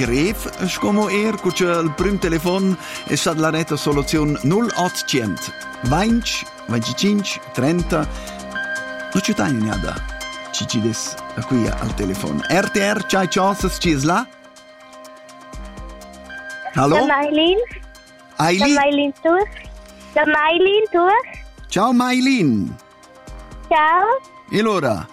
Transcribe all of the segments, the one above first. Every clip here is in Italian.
greve, come che il primo telefono è stata la rete soluzione 0800 20 25 30. Non ci tagli nada. Ci des qui al telefono. RTR, ciao, ci è là? Hallo? Aileen? Da Mailin, tu? Ciao Mailin. Ciao. E allora?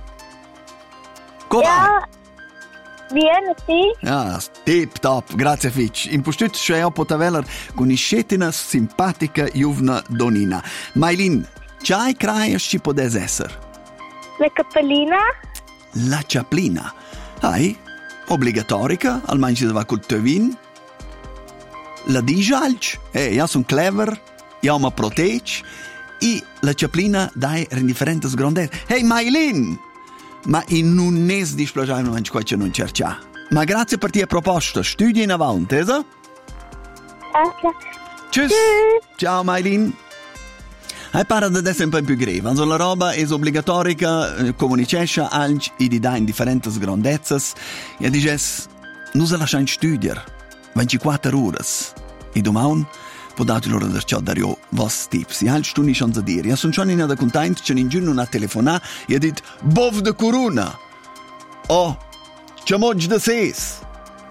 Come va? Bene, sì. Ah, tip top, grazie Fitch. In postut c'è un potaveller con una scettina simpatica giovane donina. Mailin, c'hai crai ci può essere? La cappellina? La ciaplina. Hai? Obbligatorica, almeno ci va col tevin. La dijalc, ja sono clever, ja mi protegge, e la ciaplina dai in differenti grandezze. Hey Mailin! Ma in un nes dispiace non c'è non cerca. Ma grazie per la proposta, studi in avanti, eh? Ok. Tschüss. Ciao Mailin. Hai parlato adesso un po' più grave, also la roba è obbligatoria, comunicesce anche e di dai in differenti grandezze, e dices, non se lasciamo studiare, 24 ore. E domani, potete loro da ciò dare vostri tips. E anche tu non c'è da dire. Io sono già in contento, c'è in giorno una telefonata e ha detto, bov de corona. Oh, c'è moggi da ses.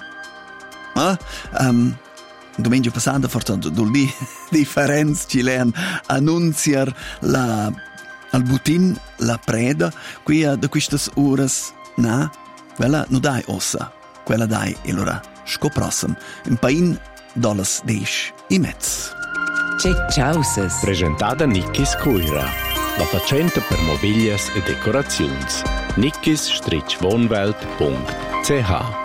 Domenica passata, forse due differenze ci le annunziare al butin, la preda, qui da queste ore, no, quella non dai ossa, quella dai, e allora scoprossam, un pain dollars deish i mezz. Ciausas. Presentata Nickis Cuira, la facente per mobilias e decorazioni. nickis-wohnwelt.ch